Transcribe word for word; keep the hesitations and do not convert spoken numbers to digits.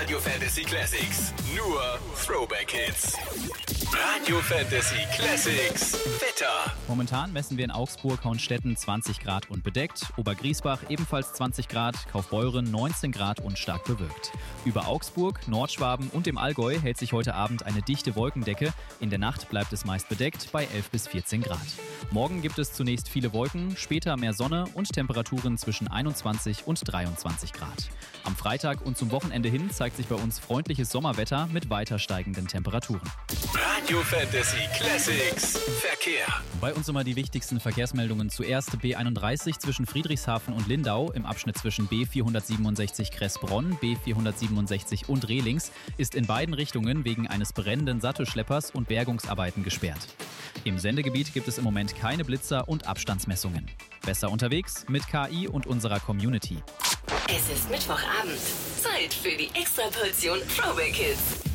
Radio Fantasy Classics. Nur Throwback Hits. Radio Fantasy Classics. Wetter. Momentan messen wir in Augsburg, Hohenstetten zwanzig Grad und bedeckt, Obergriesbach ebenfalls zwanzig Grad, Kaufbeuren neunzehn Grad und stark bewölkt. Über Augsburg, Nordschwaben und dem Allgäu hält sich heute Abend eine dichte Wolkendecke. In der Nacht bleibt es meist bedeckt bei elf bis vierzehn Grad. Morgen gibt es zunächst viele Wolken, später mehr Sonne und Temperaturen zwischen einundzwanzig und dreiundzwanzig Grad. Am Freitag und zum Wochenende hin zeigt sich bei uns freundliches Sommerwetter mit weiter steigenden Temperaturen. Radio Fantasy Classics. Verkehr. Bei uns immer die wichtigsten Verkehrsmeldungen. Zuerst B einunddreißig zwischen Friedrichshafen und Lindau. Im Abschnitt zwischen B vierhundertsiebenundsechzig Kressbronn, B vierhundertsiebenundsechzig und Rehlings ist in beiden Richtungen wegen eines brennenden Sattelschleppers und Bergungsarbeiten gesperrt. Im Sendegebiet gibt es im Moment keine Blitzer und Abstandsmessungen. Besser unterwegs mit K I und unserer Community. Es ist Mittwochabend. Zeit für die Extraportion Throwback Hits.